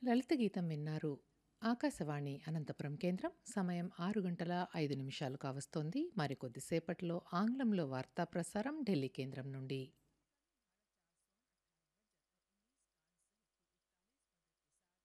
లలిత గీతం విన్నారు. ఆకాశవాణి అనంతపురం కేంద్రం. సమయం 6 గంటల 5 నిమిషాలు కావస్తోంది. మరికొద్దిసేపట్లో ఆంగ్లంలో వార్తా ప్రసారం ఢిల్లీ కేంద్రం నుండి.